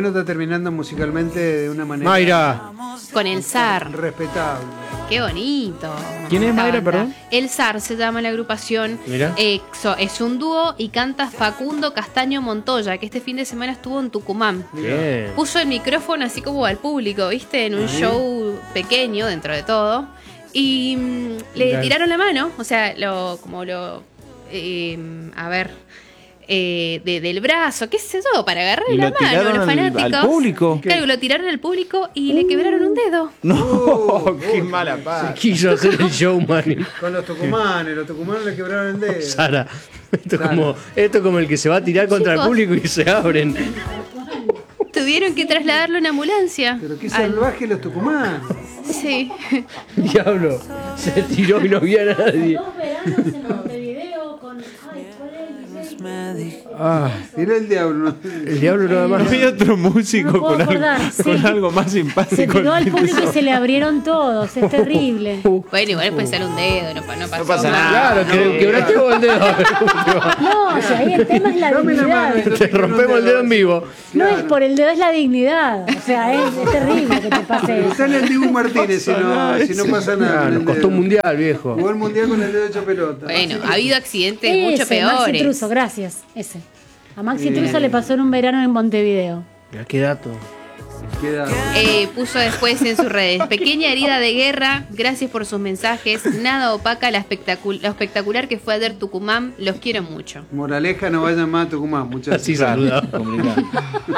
bueno está terminando musicalmente de una manera Mayra. Con el zar. respetable. Qué bonito. ¿Quién es Esta Mayra, banda. perdón? El zar se llama la agrupación. Mira. Es un dúo y canta Facundo Castaño Montoya, que este fin de semana estuvo en Tucumán. Bien. Puso el micrófono así como al público, ¿viste? En un show pequeño dentro de todo. Y le Claro. tiraron la mano, o sea, del brazo, qué sé yo, para agarrarle ¿Y la lo mano a tiraron los fanáticos. al público? Claro, lo tiraron al público y le quebraron un dedo. No, qué mala paz. Quiso hacer el showman. Con los tucumanes le quebraron el dedo. Sara, esto Sara. es como el que se va a tirar contra el Chicos. público y se abren. Tuvieron que trasladarlo en ambulancia. Pero qué salvaje los tucumanes. Sí. Diablo, se tiró y no había nadie. Dos veranos en Montevideo con... Ay, ¿cuál es el DJ? Ah, Era el diablo. el diablo nada más. No hay otro músico No puedo con, algo, acordar, sí. con algo más Se simpático. tiró al público y se le abrieron todos, es terrible. Bueno, igual puede ser un dedo, no pasó No pasa nada. nada. Claro, que quebraste vos el dedo. No, o sea, ahí el tema es la Dame la mano. dignidad. Te rompemos el dedo en vivo. No es por el dedo, es la dignidad. O sea, es terrible que te pase eso. Está en el Dibu Martínez si no pasa nada. Ah, con nos el costó dedo. un mundial, viejo. Jugó el mundial con el dedo hecho pelota. Bueno, ha habido accidentes mucho Ese, Maxi peores. Truso, gracias. Ese. A Maxi Truso le pasó en un verano en Montevideo. Mirá qué dato. Queda. Puso después en sus redes: pequeña herida de guerra, gracias por sus mensajes, nada opaca lo espectacular que fue ayer Tucumán, los quiero mucho. Moraleja, no vayan más a Tucumán, muchachos. Así saludaba. Complicado.